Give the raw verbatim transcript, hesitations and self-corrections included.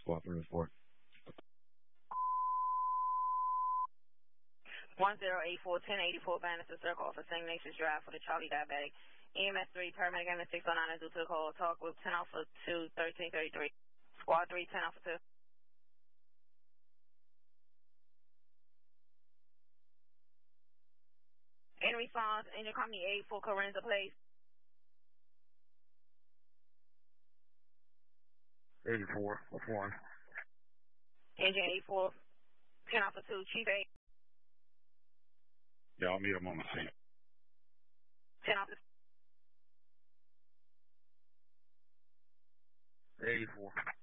Squad three oh four. one zero eight four, ten eighty-four Bannister Circle off of Saint Ignatius Drive for the Charlie Diabetic. E M S three, paramedic M S six oh nine is due to the call. Talk with ten Alpha two, thirteen thirty-three. Squad three, ten Alpha two. In response, Engine Company eight for Corinza, please. eighty-four, what's one? Engine eight four, ten Alpha two, Chief eight. Yeah, I'll meet him on the scene. ten Alpha eighty-four.